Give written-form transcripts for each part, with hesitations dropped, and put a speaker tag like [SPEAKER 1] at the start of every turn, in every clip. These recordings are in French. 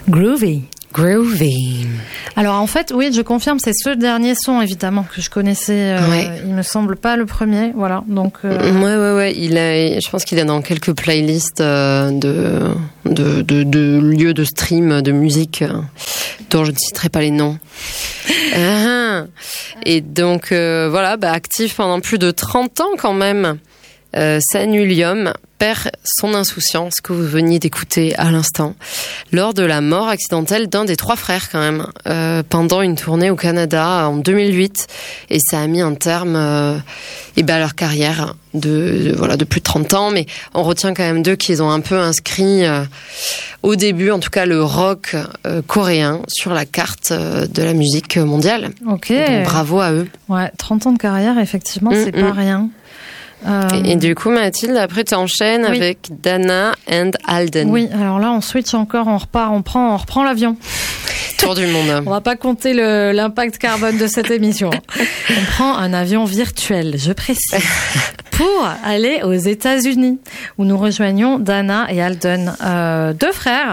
[SPEAKER 1] Groovy.
[SPEAKER 2] Groovy.
[SPEAKER 1] Alors en fait, oui, je confirme, c'est ce dernier son évidemment que je connaissais. Il me semble pas le premier, voilà. Donc.
[SPEAKER 2] Ouais. Je pense qu'il est dans quelques playlists de lieux de stream de musique dont je ne citerai pas les noms. Et donc voilà, actif pendant plus de 30 ans quand même. Sanulium perd son insouciance que vous veniez d'écouter à l'instant lors de la mort accidentelle d'un des 3 frères quand même pendant une tournée au Canada en 2008, et ça a mis un terme à leur carrière de plus de 30 ans, mais on retient quand même d'eux qu'ils ont un peu inscrit au début en tout cas le rock coréen sur la carte de la musique mondiale.
[SPEAKER 1] Ok.
[SPEAKER 2] Donc, bravo à eux.
[SPEAKER 1] Ouais, 30 ans de carrière, effectivement, c'est pas rien.
[SPEAKER 2] Et du coup, Mathilde, après tu enchaînes avec Dana and Alden.
[SPEAKER 1] Oui, alors là on switch encore, on repart, on reprend l'avion.
[SPEAKER 2] Tour du monde.
[SPEAKER 1] On va pas compter l'impact carbone de cette émission. On prend un avion virtuel, je précise, pour aller aux États-Unis, où nous rejoignons Dana et Alden, 2 frères,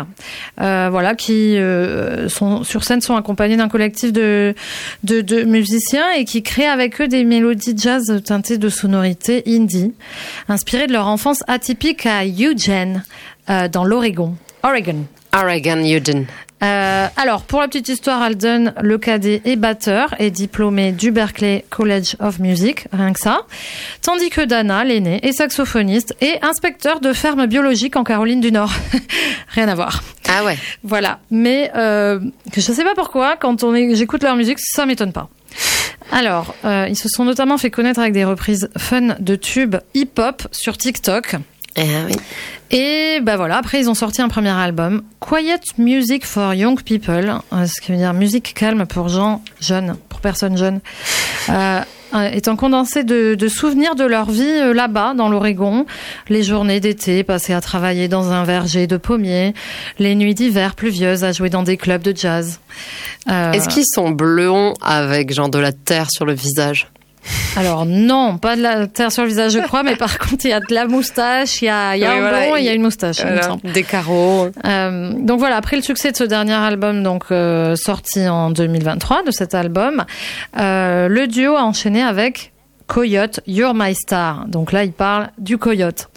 [SPEAKER 1] qui sont sur scène, sont accompagnés d'un collectif de musiciens et qui créent avec eux des mélodies jazz teintées de sonorités indie, inspirées de leur enfance atypique à Eugene, dans l'Oregon. Oregon,
[SPEAKER 2] Eugene.
[SPEAKER 1] Alors, pour la petite histoire, Alden, le cadet, est batteur et diplômé du Berklee College of Music, rien que ça. Tandis que Dana, l'aîné, est saxophoniste et inspecteur de ferme biologique en Caroline du Nord. Rien à voir.
[SPEAKER 2] Ah ouais.
[SPEAKER 1] Voilà. Mais je sais pas pourquoi, quand j'écoute leur musique, ça m'étonne pas. Alors, ils se sont notamment fait connaître avec des reprises fun de tubes hip-hop sur TikTok.
[SPEAKER 2] Oui.
[SPEAKER 1] Et après ils ont sorti un premier album, Quiet Music for Young People, ce qui veut dire musique calme pour gens jeunes, pour personnes jeunes, étant condensé de souvenirs de leur vie là-bas dans l'Oregon, les journées d'été passées à travailler dans un verger de pommiers, les nuits d'hiver pluvieuses à jouer dans des clubs de jazz.
[SPEAKER 2] Est-ce qu'ils sont blonds avec genre de la terre sur le visage?
[SPEAKER 1] Alors non, pas de la terre sur le visage, je crois, mais par contre il y a de la moustache, il y a un blond et il y a une moustache.
[SPEAKER 2] Des carreaux.
[SPEAKER 1] Donc voilà, après le succès de ce dernier album, donc sorti en 2023, de cet album, le duo a enchaîné avec Coyote, You're My Star. Donc là, il parle du Coyote,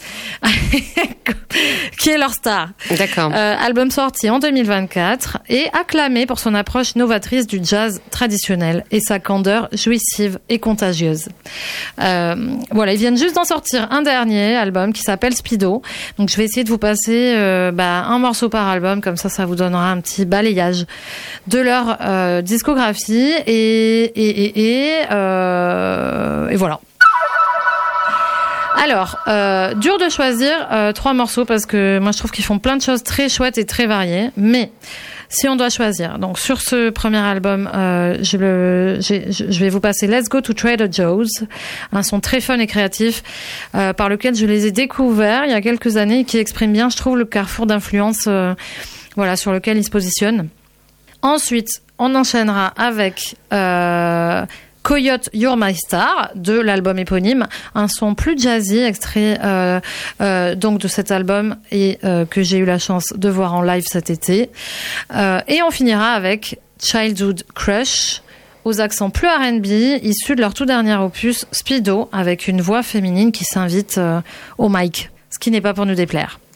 [SPEAKER 1] qui est leur star.
[SPEAKER 2] D'accord.
[SPEAKER 1] Album sorti en 2024 et acclamé pour son approche novatrice du jazz traditionnel et sa candeur jouissive et contagieuse. Ils viennent juste d'en sortir un dernier album qui s'appelle Speedo. Donc je vais essayer de vous passer un morceau par album, comme ça vous donnera un petit balayage de leur discographie et voilà. Alors, dur de choisir 3 morceaux parce que moi je trouve qu'ils font plein de choses très chouettes et très variées. Mais si on doit choisir, donc sur ce premier album, je vais vous passer Let's Go to Trader Joe's, un son très fun et créatif par lequel je les ai découverts il y a quelques années et qui exprime bien, je trouve, le carrefour d'influence sur lequel ils se positionnent. Ensuite, on enchaînera avec Coyote, You're My Star, de l'album éponyme, un son plus jazzy, extrait donc de cet album et que j'ai eu la chance de voir en live cet été. Et on finira avec Childhood Crush, aux accents plus R&B, issus de leur tout dernier opus, Speedo, avec une voix féminine qui s'invite au mic, ce qui n'est pas pour nous déplaire.